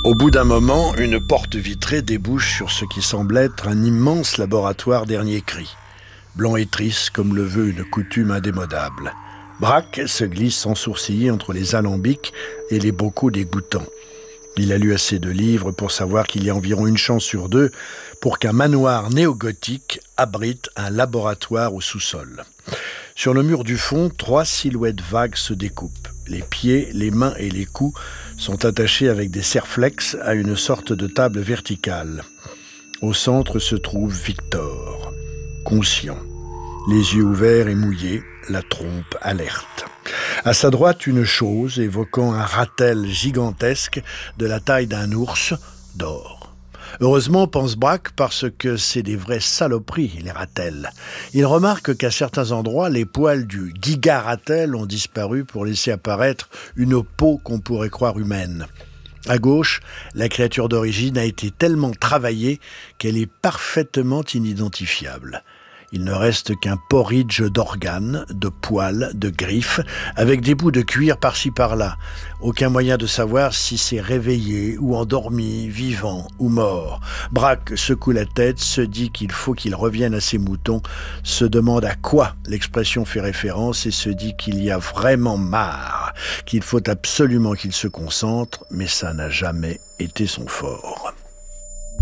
Au bout d'un moment, une porte vitrée débouche sur ce qui semble être un immense laboratoire dernier cri, blanc et triste comme le veut une coutume indémodable. Braque se glisse sans sourciller entre les alambics et les bocaux dégoûtants. Il a lu assez de livres pour savoir qu'il y a environ une chance sur deux pour qu'un manoir néo-gothique abrite un laboratoire au sous-sol. Sur le mur du fond, 3 silhouettes vagues se découpent. Les pieds, les mains et les coups sont attachés avec des serflex à une sorte de table verticale. Au centre se trouve Victor, conscient, les yeux ouverts et mouillés, la trompe alerte. À sa droite, une chose évoquant un ratel gigantesque de la taille d'un ours dort. Heureusement, pense Braque, parce que c'est des vraies saloperies, les ratels. Il remarque qu'à certains endroits, les poils du giga-ratel ont disparu pour laisser apparaître une peau qu'on pourrait croire humaine. À gauche, la créature d'origine a été tellement travaillée qu'elle est parfaitement inidentifiable. Il ne reste qu'un porridge d'organes, de poils, de griffes, avec des bouts de cuir par-ci par-là. Aucun moyen de savoir si c'est réveillé ou endormi, vivant ou mort. Braque secoue la tête, se dit qu'il faut qu'il revienne à ses moutons, se demande à quoi l'expression fait référence et se dit qu'il y a vraiment marre, qu'il faut absolument qu'il se concentre, mais ça n'a jamais été son fort.